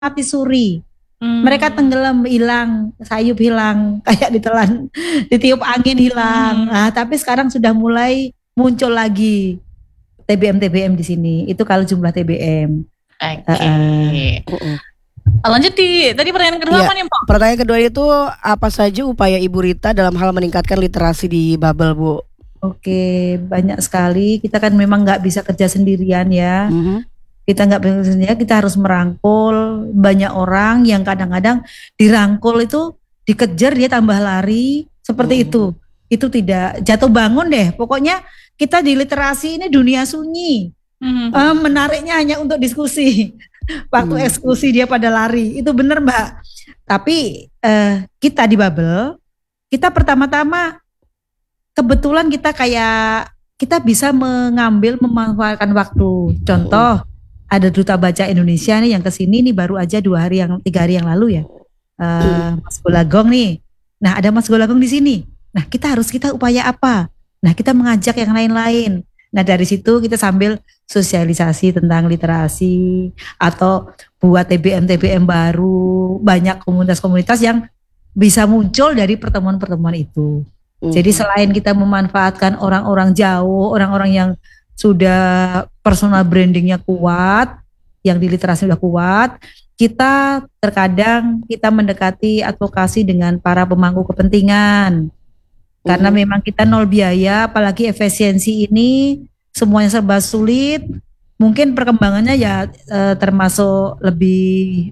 mati suri. Mereka tenggelam, hilang, sayup hilang, kayak ditelan, ditiup angin hilang. Nah, tapi sekarang sudah mulai muncul lagi TBM di sini. Itu kalau jumlah TBM. Oke. Lanjut tadi pertanyaan kedua apa nih, Pak? Pertanyaan kedua itu apa saja upaya Ibu Rita dalam hal meningkatkan literasi di Babel, Bu? Oke, banyak sekali. Kita kan memang nggak bisa kerja sendirian ya. Kita nggak bisa sendirian, kita harus merangkul banyak orang yang kadang-kadang dirangkul itu dikejar dia tambah lari seperti itu. Itu tidak jatuh bangun deh. Pokoknya kita di literasi ini dunia sunyi. Menariknya hanya untuk diskusi. Waktu eksekusi dia pada lari. Itu benar, Mbak. Tapi kita di Babel, kita pertama-tama kebetulan kita bisa memanfaatkan waktu. Contoh, ada Duta Baca Indonesia nih yang kesini nih baru aja 3 hari yang lalu ya. Mas Golagong nih. Nah, ada Mas Golagong di sini. Nah, kita upaya apa? Nah, kita mengajak yang lain-lain. Nah, dari situ kita sambil sosialisasi tentang literasi atau buat TBM baru, banyak komunitas-komunitas yang bisa muncul dari pertemuan-pertemuan itu. Jadi selain kita memanfaatkan orang-orang jauh, orang-orang yang sudah personal brandingnya kuat, yang di literasi sudah kuat, kita terkadang mendekati advokasi dengan para pemangku kepentingan. Karena memang kita nol biaya, apalagi efisiensi ini semuanya serba sulit. Mungkin perkembangannya ya termasuk lebih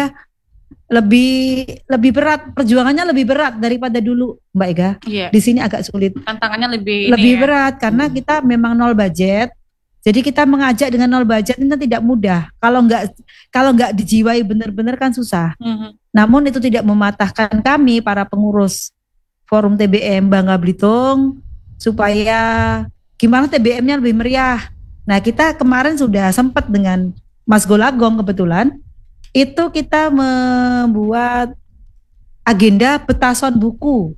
lebih berat, perjuangannya lebih berat daripada dulu, Mbak Ega. Di sini agak sulit. Tantangannya lebih berat karena kita memang nol budget. Jadi kita mengajak dengan nol budget itu tidak mudah. Kalau nggak dijiwai benar-benar kan susah. Namun itu tidak mematahkan kami para pengurus Forum TBM Bangka Belitung supaya gimana TBM-nya lebih meriah. Nah, kita kemarin sudah sempat dengan Mas Golagong kebetulan. Itu kita membuat agenda petasan buku.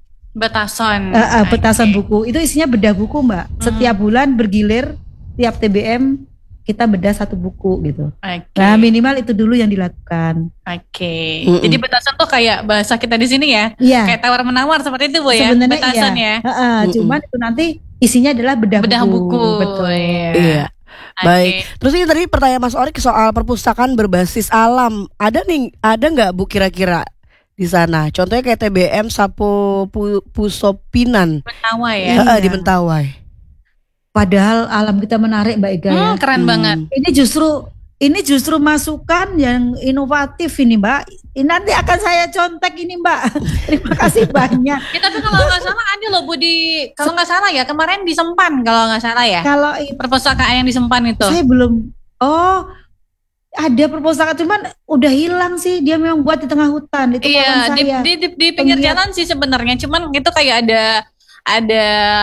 Petasan buku. Itu isinya bedah buku, Mbak. Setiap bulan bergilir, tiap TBM kita bedah 1 buku gitu. Nah, minimal itu dulu yang dilakukan. Jadi petasan tuh kayak bahasa kita di sini ya. Kayak tawar-menawar seperti itu, Bu ya. Sebenarnya petasan ya. Cuman itu nanti isinya adalah bedah buku. Betul. Iya. Baik, terus ini tadi pertanyaan Mas Orik soal perpustakaan berbasis alam. Ada nggak Bu kira-kira di sana? Contohnya kayak TBM Sapo Pusopinan. Mentawai ya? Di Mentawai. Padahal alam kita menarik, Mbak Ega ya. Keren banget. Ini justru masukan yang inovatif ini, Mbak. Ini nanti akan saya contek ini, Mbak. Terima kasih banyak. Tapi kalau nggak salah ada loh Bu kalau nggak salah ya kemarin di Sempan kalau nggak salah ya. Kalau perpustakaan yang di Sempan itu. Saya belum. Oh, ada perpustakaan cuman udah hilang sih. Dia memang buat di tengah hutan. Itu saya. Di pinggir jalan sih sebenarnya. Cuman itu kayak ada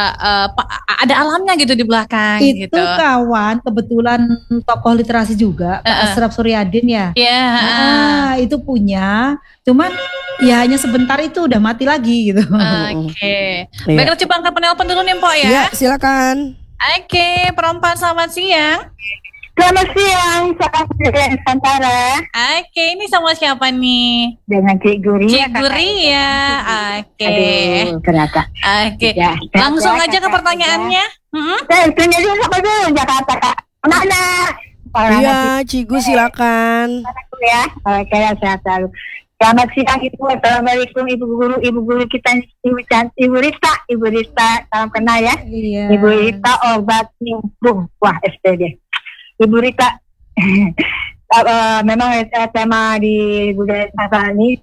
alamnya gitu di belakang. Itu gitu. Kawan kebetulan tokoh literasi juga Pak Asraf Suryadin ya. Itu punya, cuman ya hanya sebentar itu udah mati lagi gitu. Baiklah, coba angkat penelpon dulu nih, Mpok ya. Iya, silakan. Perempuan selamat siang. Selamat siang, saya dari Nusantara. Ini sama siapa nih? Dengan Cik Guri. Cik Guri ya. Aduh, kenapa? Ya, langsung aja ke pertanyaannya. Saya sama dulu Jakarta, Kak. Mana? Iya, Cik Gu silakan. Ya, saya sehat selalu. Selamat siang Ibu. Assalamualaikum Ibu guru kita Ibu Rita, salam kenal ya. Iya. Ibu Rita obat nyemplung. Wah, SPD. Ibu Rita, memang tema di budaya Nusantara ini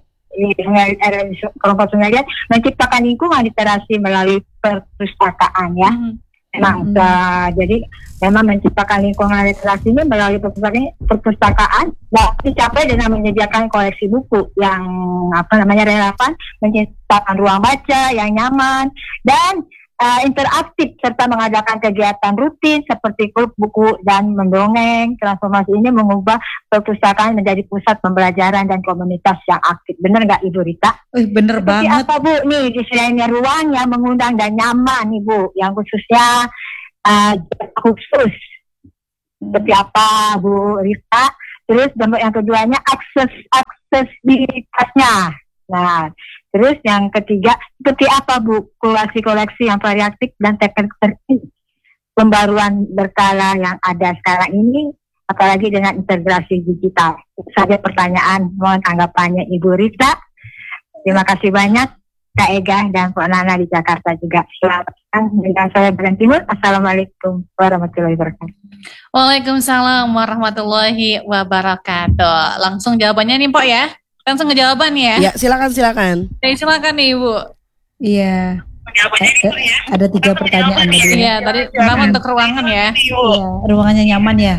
kelompok Sungai menciptakan lingkungan literasi melalui perpustakaan ya. Memang jadi memang menciptakan lingkungan literasi ini melalui perpustakaan dicapai dengan menyediakan koleksi buku yang relevan, menciptakan ruang baca yang nyaman dan interaktif serta mengadakan kegiatan rutin seperti klub buku dan mendongeng. Transformasi ini mengubah perpustakaan menjadi pusat pembelajaran dan komunitas yang aktif. Benar nggak Ibu Rita? Bener Seperti banget. apa Bu nih desainnya ruang yang mengundang dan nyaman nih Bu, yang khususnya khusus. Seperti apa Bu Rita Terus dampak yang keduanya aksesibilitasnya. Nah, terus yang ketiga, seperti apa Bu koleksi-koleksi yang variatif dan teknik pembaruan berkala yang ada sekarang ini, apalagi dengan integrasi digital. Itu saja pertanyaan, mohon tanggapannya Ibu Rita. Terima kasih banyak Kak Ega dan Pak Nana di Jakarta juga. Selamat siang dengan saya Bren Timur. Assalamualaikum warahmatullahi wabarakatuh. Waalaikumsalam warahmatullahi wabarakatuh. Langsung jawabannya nih Pok ya. Langsung ke jawaban ya. Ya, silakan. Silakan nih Ibu. Iya. Ada 3 pertanyaan tadi. Iya, tadi pertama untuk ruangan ya. Iya, ruangannya nyaman ya.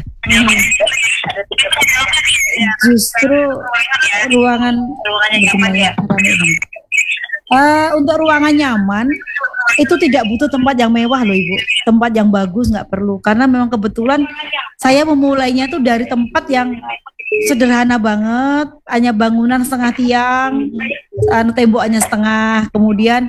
Justru ruangan untuk ruangan nyaman itu tidak butuh tempat yang mewah loh Ibu. Tempat yang bagus nggak perlu, karena memang kebetulan saya memulainya tuh dari tempat yang sederhana banget, hanya bangunan setengah tiang, temboknya setengah, kemudian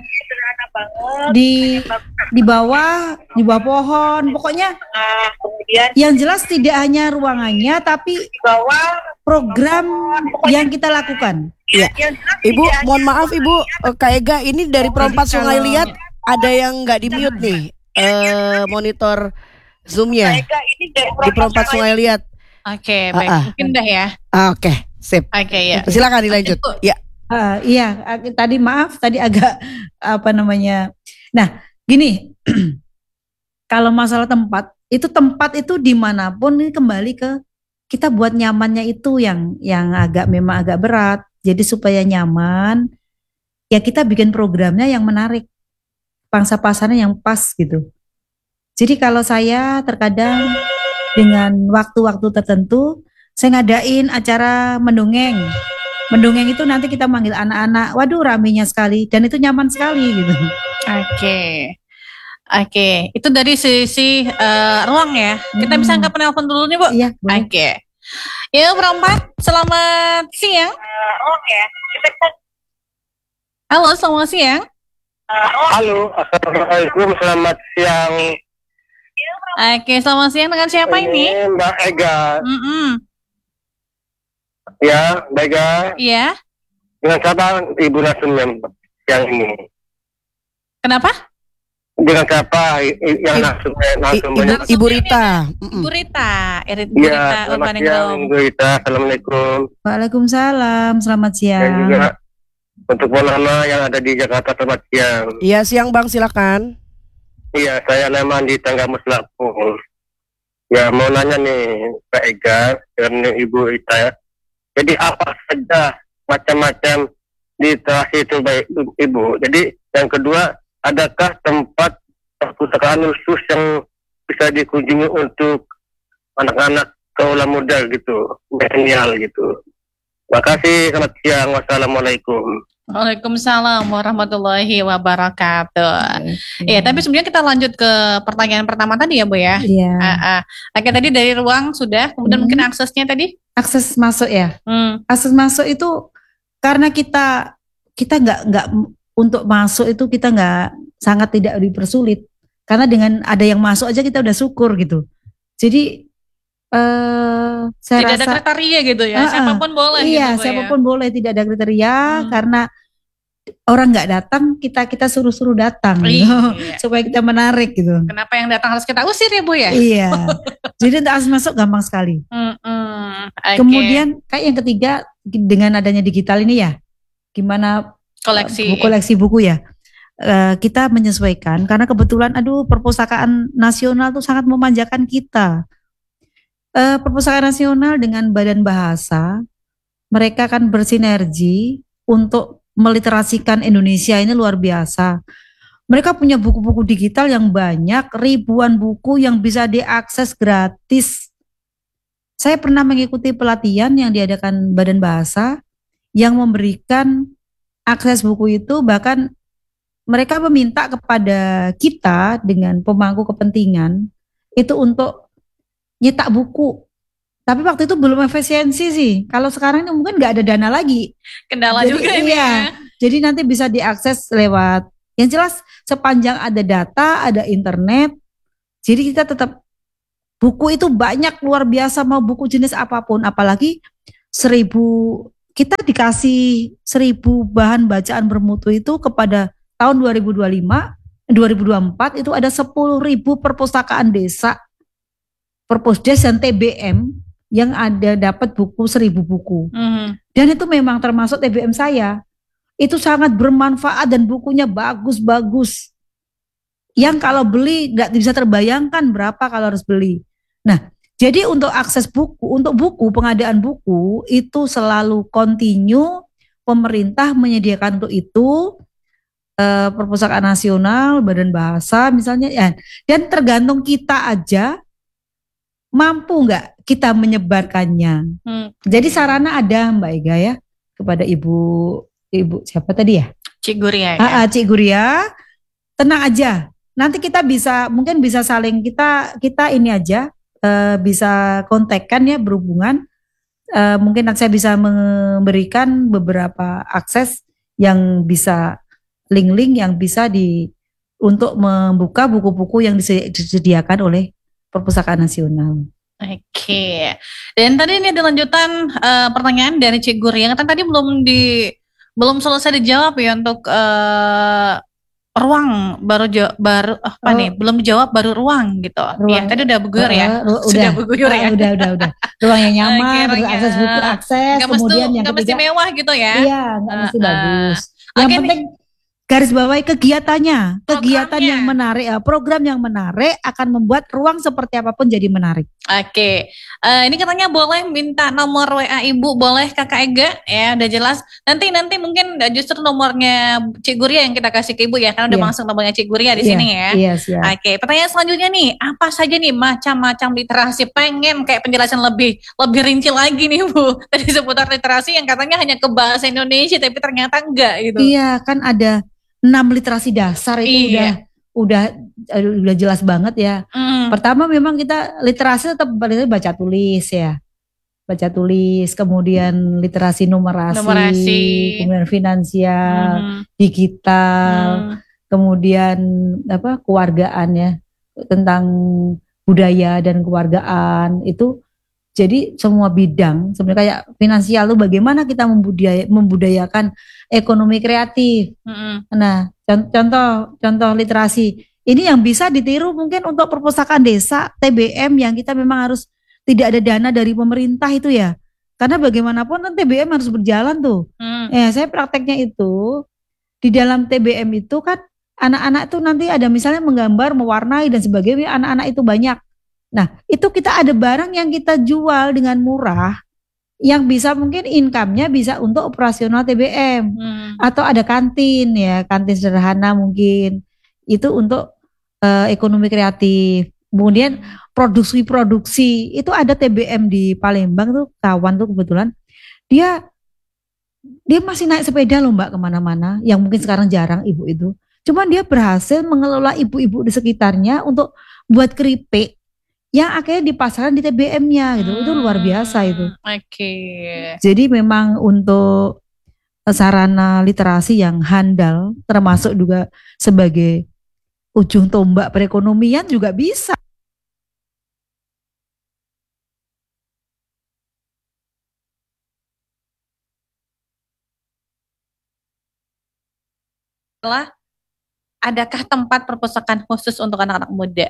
di bawah pohon, pokoknya yang jelas tidak hanya ruangannya tapi program yang kita lakukan. Ya, Ibu, mohon maaf Ibu, Kak Ega, ini dari Perompak Sungai Liat ada yang nggak di mute nih, monitor Zoom-nya di Perompak Sungai Liat. Oke, baik, mungkin dah ya. Oke, sip. Oke, ya. Silakan dilanjut. Ya. Iya, tadi maaf, tadi agak apa namanya. Nah, gini, kalau masalah tempat itu dimanapun ini kembali ke kita buat nyamannya itu yang memang agak berat. Jadi supaya nyaman, ya kita bikin programnya yang menarik, pangsa pasarnya yang pas gitu. Jadi kalau saya terkadang dengan waktu-waktu tertentu, saya ngadain acara mendongeng. Mendongeng itu nanti kita manggil anak-anak, waduh ramenya sekali, dan itu nyaman sekali gitu. Oke, itu dari sisi ruang ya. Kita bisa angkat penelpon dulu nih Bu. Iya. Oke. Ya Perompak, selamat siang. Halo, selamat siang. Halo, assalamualaikum, selamat siang. Oke, selamat siang dengan siapa ini? Mbak Ega. Ya, Mbak Ega. Iya. Dengan siapa Ibu Nasum yang ini? Kenapa? Dengan siapa yang Nasum? Ibu Rita. Ibu Rita. Ya, selamat siang Ibu Rita. Assalamualaikum. Waalaikumsalam, selamat siang. Dan juga untuk Nana yang ada di Jakarta, selamat siang. Iya, siang Bang, silakan. Iya, saya Leman di Tanggamus Lampung. Ya, mau nanya nih Mbak Ega dan Ibu Rita ya. Jadi apa saja macam-macam literasi itu baik Ibu. Jadi yang kedua, adakah tempat perpustakaan khusus yang bisa dikunjungi untuk anak-anak kaula muda gitu, milenial gitu. Terima kasih, selamat siang, wassalamualaikum. Waalaikumsalam warahmatullahi wabarakatuh. Iya, tapi sebelumnya kita lanjut ke pertanyaan pertama tadi ya Bu ya. Iya. Oke, tadi dari ruang sudah, kemudian mungkin aksesnya tadi? Akses masuk ya. Akses masuk itu karena kita nggak untuk masuk itu kita nggak, sangat tidak dipersulit, karena dengan ada yang masuk aja kita udah syukur gitu. Jadi saya tidak rasa ada kriteria gitu ya, siapapun boleh. Iya, gitu, siapapun boleh, tidak ada kriteria karena orang nggak datang kita suruh datang supaya kita menarik gitu. Kenapa yang datang harus kita usir ya Bu ya? Iya. Jadi untuk akses masuk gampang sekali. Okay. Kemudian kayak yang ketiga dengan adanya digital ini ya, gimana koleksi buku ya. Kita menyesuaikan karena kebetulan perpustakaan nasional tuh sangat memanjakan kita. Perpustakaan nasional dengan Badan Bahasa, mereka kan bersinergi untuk meliterasikan Indonesia ini luar biasa. Mereka punya buku-buku digital yang banyak, ribuan buku yang bisa diakses gratis. Saya pernah mengikuti pelatihan yang diadakan Badan Bahasa yang memberikan akses buku itu, bahkan mereka meminta kepada kita dengan pemangku kepentingan itu untuk nyetak buku. Tapi waktu itu belum efisiensi sih. Kalau sekarang ini mungkin nggak ada dana lagi. Kendala juga ini ya. Jadi nanti bisa diakses lewat, yang jelas sepanjang ada data, ada internet. Jadi kita tetap Buku itu banyak luar biasa, mau buku jenis apapun, apalagi 1000, kita dikasih 1000 bahan bacaan bermutu itu kepada tahun 2025, 2024 itu ada 10.000 perpustakaan desa, Perpusdes dan TBM yang ada dapat buku 1000 buku. Dan itu memang termasuk TBM saya. Itu sangat bermanfaat dan bukunya bagus-bagus. Yang kalau beli nggak bisa terbayangkan berapa kalau harus beli. Nah, jadi untuk akses buku, untuk buku, pengadaan buku itu selalu continue, pemerintah menyediakan untuk itu, Perpustakaan Nasional, Badan Bahasa misalnya, ya. Dan tergantung kita aja mampu nggak kita menyebarkannya. Jadi sarana ada Mbak Ega ya, kepada ibu siapa tadi ya? Cik Guria ya. Cik Guria, tenang aja. Nanti kita mungkin bisa saling kita ini aja bisa kontakkan ya, berhubungan. Mungkin nanti saya bisa memberikan beberapa akses yang bisa link-link yang bisa untuk membuka buku-buku yang disediakan oleh Perpustakaan Nasional. Oke. Dan tadi ini ada lanjutan pertanyaan dari Cik Guria yang tadi belum selesai dijawab ya untuk ruang belum dijawab baru ruang gitu. Ya tadi udah bergulir ya. Sudah bergulir ya. Udah. Ruang yang nyaman, akses buku, kemudian yang ketiga. Gak mesti mewah gitu ya. Iya, gak mesti bagus. Yang penting garis bawahi kegiatannya, kegiatan yang menarik, program yang menarik akan membuat ruang seperti apapun jadi menarik. Oke, ini katanya boleh minta nomor WA Ibu, boleh Kakak Ega ya, udah jelas. Nanti mungkin justru nomornya Cik Guria yang kita kasih ke Ibu ya, karena udah masuk nomornya Cik Guria di sini ya. Iya, siap. Oke, pertanyaan selanjutnya nih, apa saja nih macam-macam literasi? Pengen kayak penjelasan lebih rinci lagi nih Bu, tadi seputar literasi yang katanya hanya ke bahasa Indonesia, tapi ternyata enggak gitu. Iya, kan ada 6 literasi dasar itu udah jelas banget ya. Pertama memang kita literasi tetap baca tulis ya. Baca tulis, kemudian literasi numerasi. Kemudian finansial, digital, kemudian kewargaan ya, tentang budaya dan kewargaan itu. Jadi semua bidang sebenarnya kayak finansial tuh bagaimana kita membudayakan ekonomi kreatif. Nah, contoh literasi ini yang bisa ditiru mungkin untuk perpustakaan desa TBM yang kita memang harus tidak ada dana dari pemerintah itu ya. Karena bagaimanapun kan TBM harus berjalan tuh. Ya, saya prakteknya itu di dalam TBM itu kan anak-anak tuh nanti ada misalnya menggambar, mewarnai dan sebagainya, anak-anak itu banyak. Nah, itu kita ada barang yang kita jual dengan murah, yang bisa mungkin income-nya bisa untuk operasional TBM, atau ada kantin ya, kantin sederhana mungkin, itu untuk ekonomi kreatif. Kemudian produksi itu ada TBM di Palembang tuh, kawan tuh kebetulan, dia masih naik sepeda loh Mbak kemana-mana, yang mungkin sekarang jarang ibu itu. Cuman dia berhasil mengelola ibu-ibu di sekitarnya untuk buat keripik yang akhirnya dipasarkan di TBM-nya gitu. Itu luar biasa itu. Oke. Jadi memang untuk sarana literasi yang handal, termasuk juga sebagai ujung tombak perekonomian juga bisa. Adakah tempat perpustakaan khusus untuk anak-anak muda?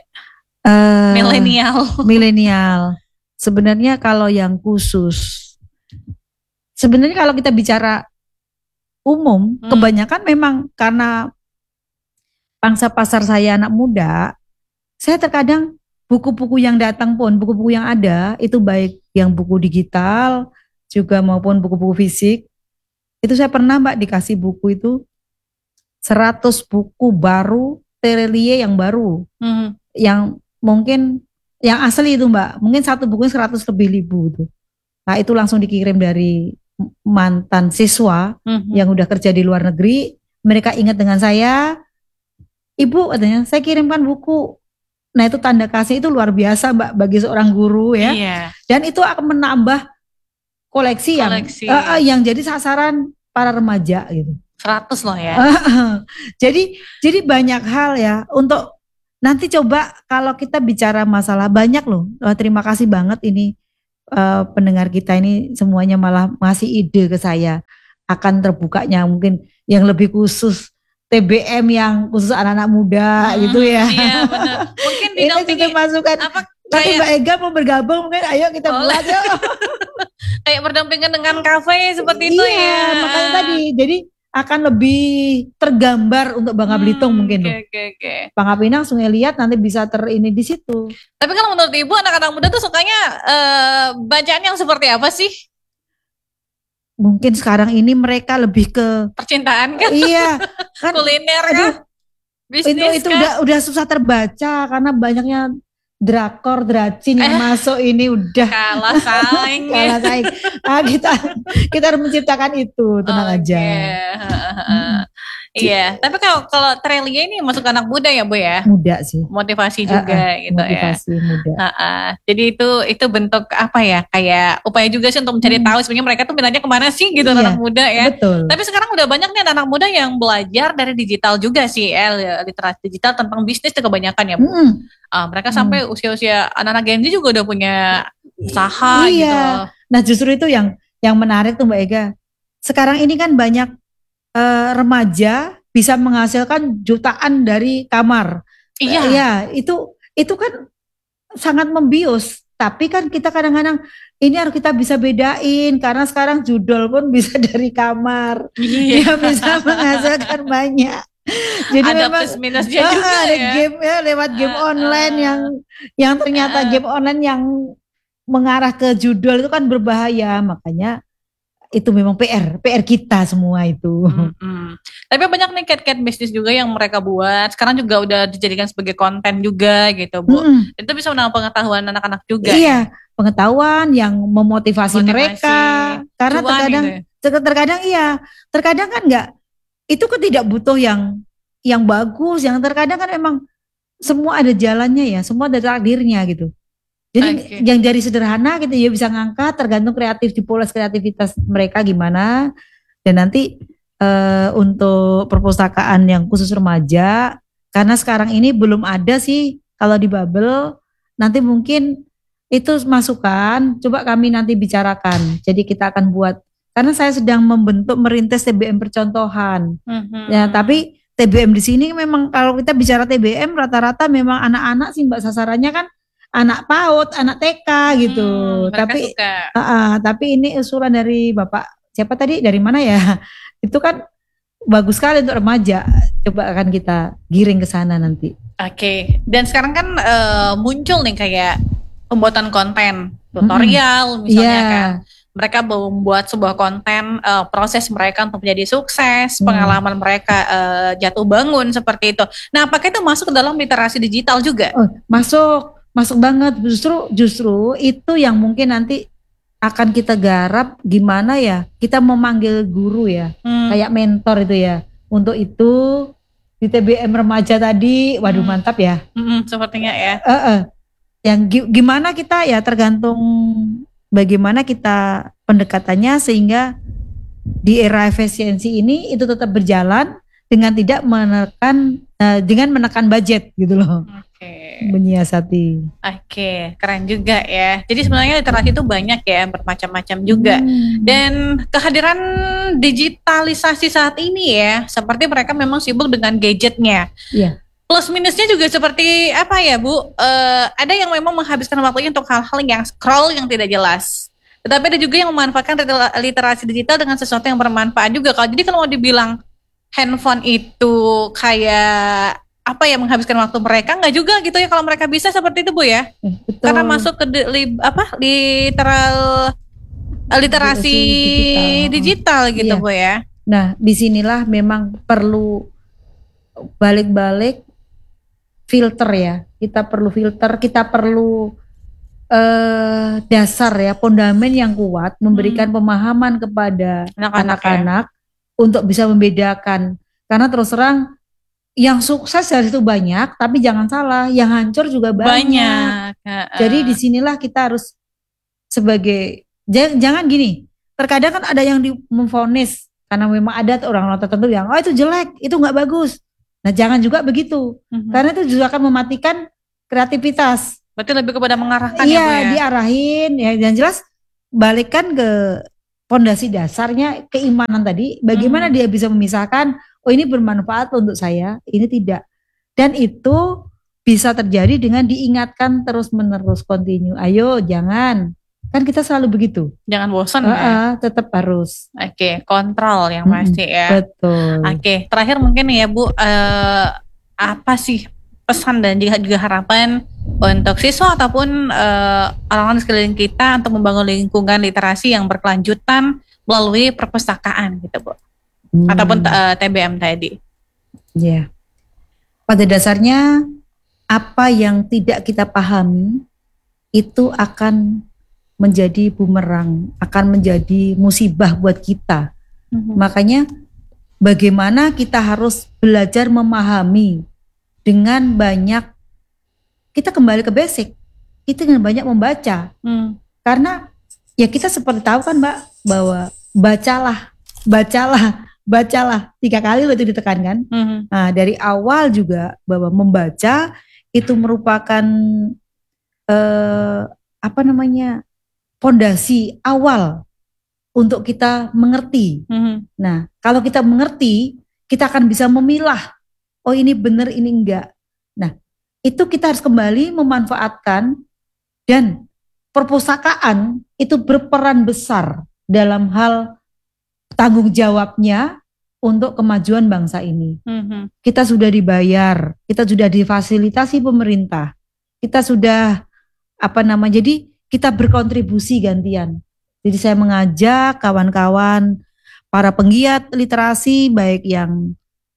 Milenial. Sebenarnya kalau yang khusus, sebenarnya kalau kita bicara umum, kebanyakan memang karena pangsa pasar saya anak muda, saya terkadang buku-buku yang datang pun, buku-buku yang ada, itu baik yang buku digital juga maupun buku-buku fisik, itu saya pernah Mbak dikasih buku itu 100 buku baru, terelie yang baru, yang mungkin yang asli itu Mbak, mungkin satu buku 100 lebih ribu itu. Nah itu langsung dikirim dari mantan siswa yang udah kerja di luar negeri, mereka ingat dengan saya, Ibu katanya, saya kirimkan buku. Nah itu tanda kasih itu luar biasa Mbak bagi seorang guru ya. Dan itu akan menambah koleksi. Yang jadi sasaran para remaja gitu. 100 loh ya. Jadi banyak hal ya untuk. nanti coba kalau kita bicara masalah banyak loh. Terima kasih banget ini pendengar kita ini semuanya malah ngasih ide ke saya akan terbukanya mungkin yang lebih khusus TBM yang khusus anak-anak muda gitu ya. Iya benar. Mungkin Ini kita masukan. Tapi Mbak Ega mau bergabung mungkin ayo kita buat yuk. Kayak berdampingan dengan kafe seperti itu ya. Iya makanya tadi jadi akan lebih tergambar untuk Bangka Belitung mungkin. Oke. Bangka Pinang, Sungai Liat nanti bisa ini di situ. Tapi kalau menurut Ibu anak-anak muda tuh sukanya bacaan yang seperti apa sih? Mungkin sekarang ini mereka lebih ke percintaan kan? Iya, kan kuliner kan? Bisnis itu kan? udah susah terbaca karena banyaknya drakor, dracin yang masuk ini udah kalah saing. Kalah saing. Nah, kita harus menciptakan itu, tenang aja. Iya, tapi kalau Trelia ini masuk anak muda ya Bu ya? Muda sih. Motivasi juga gitu motivasi ya. Muda. Jadi itu bentuk apa ya? Kayak upaya juga sih untuk mencari tahu sebenarnya mereka tuh minatnya kemana sih gitu anak muda ya. Betul. Tapi sekarang udah banyak nih anak muda yang belajar dari digital juga sih, literasi digital tentang bisnis itu kebanyakan ya Bu. Mereka sampai usia-usia anak-anak Gen Z juga udah punya usaha gitu. Nah justru itu yang menarik tuh Mbak Ega. Sekarang ini kan banyak remaja bisa menghasilkan jutaan dari kamar. Iya. Ya, itu kan sangat membius. Tapi kan kita kadang-kadang ini harus kita bisa bedain karena sekarang judul pun bisa dari kamar. Dia bisa menghasilkan banyak. Jadi ada memang plus minusnya juga ada ya. game ya lewat game online yang ternyata game online yang mengarah ke judul itu kan berbahaya. Makanya itu memang PR kita semua itu. Tapi banyak nih cat bisnis juga yang mereka buat. Sekarang juga udah dijadikan sebagai konten juga gitu Bu. Itu bisa menambah pengetahuan anak-anak juga. Iya, pengetahuan yang memotivasi mereka. Karena terkadang kan enggak. Itu kan tidak butuh yang bagus. Yang terkadang kan emang semua ada jalannya ya. Semua ada takdirnya gitu. Jadi yang dari sederhana gitu ya bisa ngangkat tergantung pola kreativitas mereka gimana. Dan nanti untuk perpustakaan yang khusus remaja karena sekarang ini belum ada sih kalau di Babel nanti mungkin itu masukan coba kami nanti bicarakan. Jadi kita akan buat karena saya sedang merintis TBM percontohan. Ya tapi TBM di sini memang kalau kita bicara TBM rata-rata memang anak-anak sih Mbak sasarannya kan anak PAUD, anak TK gitu. Tapi ini usulan dari Bapak siapa tadi dari mana ya? Itu kan bagus sekali untuk remaja. Coba akan kita giring ke sana nanti. Oke. Dan sekarang kan muncul nih kayak pembuatan konten tutorial misalnya kan. Mereka membuat sebuah konten proses mereka untuk menjadi sukses, pengalaman mereka jatuh bangun seperti itu. Nah, apakah itu masuk ke dalam literasi digital juga? Oh, masuk banget. Justru itu yang mungkin nanti akan kita garap gimana ya kita memanggil guru ya kayak mentor itu ya untuk itu di TBM remaja tadi waduh mantap ya sepertinya ya yang gimana kita ya tergantung bagaimana kita pendekatannya sehingga di era efisiensi ini itu tetap berjalan dengan tidak menekan budget gitu loh. Menyiasati. Keren juga ya. Jadi sebenarnya literasi itu banyak ya, bermacam-macam juga. Dan kehadiran digitalisasi saat ini ya, seperti mereka memang sibuk dengan gadgetnya. Iya. Plus minusnya juga seperti apa ya Bu? Ada yang memang menghabiskan waktunya untuk hal-hal yang scroll yang tidak jelas. Tetapi ada juga yang memanfaatkan literasi digital dengan sesuatu yang bermanfaat juga. Jadi kalau mau dibilang handphone itu kayak apa ya menghabiskan waktu mereka nggak juga gitu ya kalau mereka bisa seperti itu Bu ya. Betul. Karena masuk ke literasi digital gitu Bu ya. Nah disinilah memang perlu balik-balik filter ya. Kita perlu filter, kita perlu dasar ya, fondamen yang kuat, memberikan pemahaman kepada anak-anak untuk bisa membedakan. Karena terus terang yang sukses dari itu banyak, tapi jangan salah, yang hancur juga banyak. Jadi disinilah kita harus sebagai jangan gini. Terkadang kan ada yang memvonis karena memang ada orang tertentu yang itu jelek, itu nggak bagus. Nah jangan juga begitu, karena itu juga akan mematikan kreativitas. Berarti lebih kepada mengarahkan iya, ya Bu ya? diarahin ya, yang jelas balikkan ke fondasi dasarnya, keimanan tadi, bagaimana dia bisa memisahkan, oh ini bermanfaat untuk saya, ini tidak. Dan itu bisa terjadi dengan diingatkan terus menerus, continue. Ayo jangan. Kan kita selalu begitu. Jangan bosan ya. Tetap harus. Oke, kontrol yang pasti ya. Betul. Oke, terakhir mungkin ya Bu, apa sih pesan dan juga harapan untuk siswa ataupun orang-orang di sekeliling kita untuk membangun lingkungan literasi yang berkelanjutan melalui perpustakaan gitu Bu, ataupun TBM tadi? Ya, pada dasarnya apa yang tidak kita pahami itu akan menjadi bumerang, akan menjadi musibah buat kita. Makanya bagaimana kita harus belajar memahami dengan banyak, kita kembali ke basic, kita dengan banyak membaca. Karena ya kita seperti tahu kan Mbak, bahwa bacalah 3 kali loh itu ditekankan. Nah dari awal juga bahwa membaca itu merupakan fondasi awal untuk kita mengerti. Nah, kalau kita mengerti, kita akan bisa memilah, oh ini benar, ini enggak. Nah, itu kita harus kembali memanfaatkan, dan perpustakaan itu berperan besar dalam hal tanggung jawabnya untuk kemajuan bangsa ini. Kita sudah dibayar, kita sudah difasilitasi pemerintah, kita sudah jadi kita berkontribusi gantian. Jadi saya mengajak kawan-kawan, para penggiat literasi, baik yang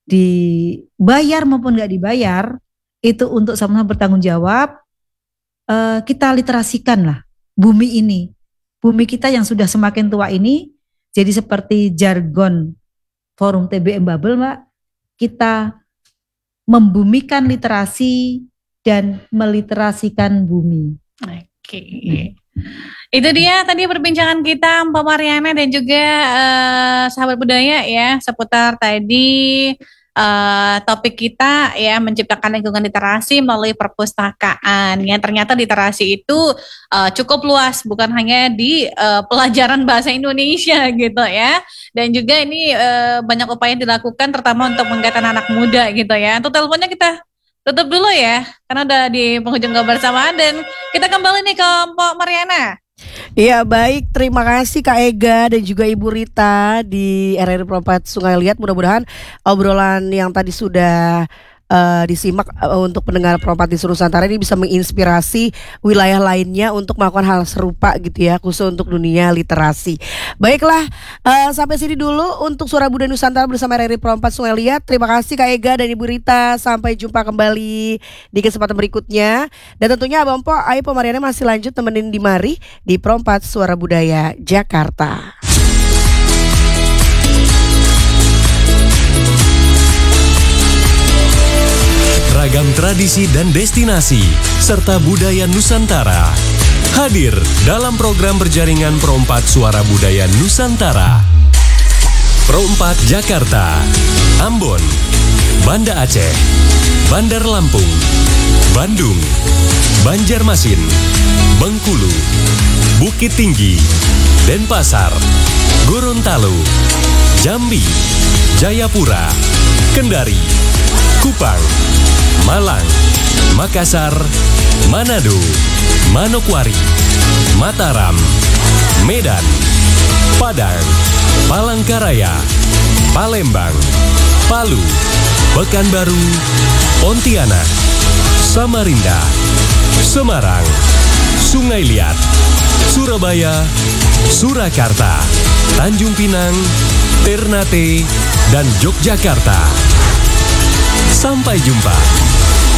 dibayar maupun nggak dibayar, itu untuk sama-sama bertanggung jawab. Kita literasikan lah bumi ini. Bumi kita yang sudah semakin tua ini, jadi seperti jargon forum TBM Bubble Mbak, kita membumikan literasi dan meliterasikan bumi. Oke. Itu dia tadi perbincangan kita Mbak Mariana dan juga sahabat budaya ya, seputar tadi topik kita ya, menciptakan lingkungan literasi melalui perpustakaan. Yang ternyata literasi itu cukup luas, bukan hanya di pelajaran bahasa Indonesia gitu ya. Dan juga ini banyak upaya yang dilakukan terutama untuk menggait anak muda gitu ya. Untuk teleponnya kita tutup dulu ya, karena udah di penghujung kebersamaan, dan kita kembali nih ke Mbak Mariana. Iya baik, terima kasih Kak Ega dan juga Ibu Rita di RRI Perempat Sungai Liat. Mudah-mudahan obrolan yang tadi sudah disimak untuk pendengar Perempat di seluruh Nusantara ini bisa menginspirasi wilayah lainnya untuk melakukan hal serupa gitu ya, khusus untuk dunia literasi. Baiklah, sampai sini dulu untuk Suara Budaya Nusantara bersama RRI Perempat Sungai Liat. Terima kasih Kak Ega dan Ibu Rita. Sampai jumpa kembali di kesempatan berikutnya. Dan tentunya Abang Po, Ayu Mariana masih lanjut temenin di mari di Perempat Suara Budaya Jakarta. Ragam tradisi dan destinasi serta budaya Nusantara hadir dalam program berjaringan Perempat Suara Budaya Nusantara. Perempat Jakarta, Ambon, Banda Aceh, Bandar Lampung, Bandung, Banjarmasin, Bengkulu, Bukit Tinggi, Denpasar, Gorontalo, Jambi, Jayapura, Kendari, Kupang, Malang, Makassar, Manado, Manokwari, Mataram, Medan, Padang, Palangkaraya, Palembang, Palu, Pekanbaru, Pontianak, Samarinda, Semarang, Sungai Liat, Surabaya, Surakarta, Tanjung Pinang, Ternate, dan Yogyakarta. Sampai jumpa.